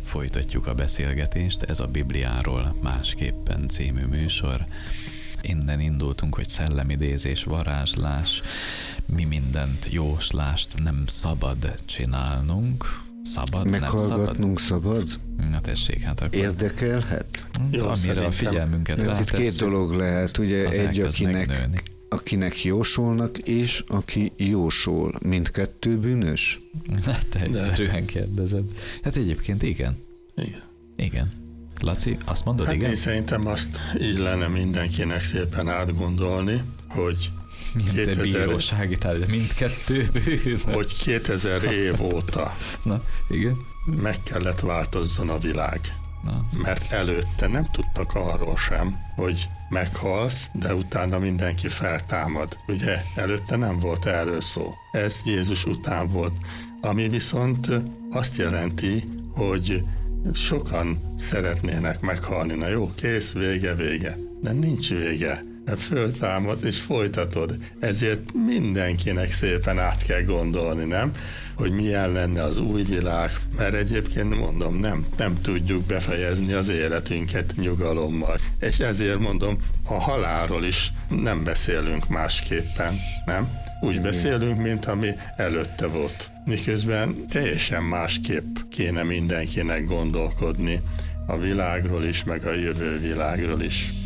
Folytatjuk a beszélgetést, ez a Bibliáról másképpen című műsor. Innen indultunk, hogy szellemidézés, varázslás, mi mindent, jóslást nem szabad csinálnunk. Szabad, meghallgatnunk szabad? Na tessék, hát akkor... Érdekelhet? Jó, amire a figyelmünket rátesszük. Itt két dolog lehet, ugye egy, akinek jósolnak, és aki jósol. Mindkettő bűnös? Hát egyszerűen kérdezed. Hát egyébként igen. Igen. Laci, azt mondod, hát igen? Én szerintem azt így lenne mindenkinek szépen átgondolni, hogy bírósági tárgy, mindkettő bűnös. Hogy 2000 év óta na, igen. meg kellett változzon a világ. Na. Mert előtte nem tudtak arról sem, hogy meghalsz, de utána mindenki feltámad. Ugye előtte nem volt erről szó. Ez Jézus után volt. Ami viszont azt jelenti, hogy sokan szeretnének meghalni. Na jó, kész, vége. De nincs vége. Föltámadsz és folytatod. Ezért mindenkinek szépen át kell gondolni, nem? Hogy milyen lenne az új világ, mert egyébként mondom, nem tudjuk befejezni az életünket nyugalommal. És ezért mondom, a halálról is nem beszélünk másképpen, nem? Úgy beszélünk, mint ami előtte volt. Miközben teljesen másképp kéne mindenkinek gondolkodni a világról is, meg a jövő világról is.